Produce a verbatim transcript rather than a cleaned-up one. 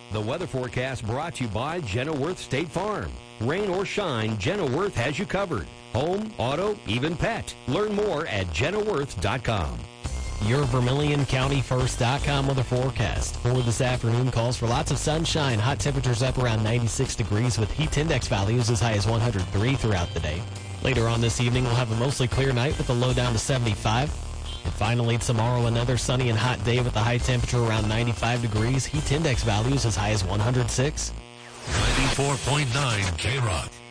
The weather forecast brought to you by Genneworth State Farm. Rain or shine, Genneworth has you covered. Home, auto, even pet. Learn more at Genneworth dot com. Your Vermilion County First dot com weather forecast for this afternoon calls for lots of sunshine. Hot temperatures up around ninety-six degrees with heat index values as high as one hundred three throughout the day. Later on this evening, we'll have a mostly clear night with a low down to seventy-five. And finally, tomorrow, another sunny and hot day with a high temperature around ninety-five degrees. Heat index values as high as one hundred six. ninety-four point nine K-Rock.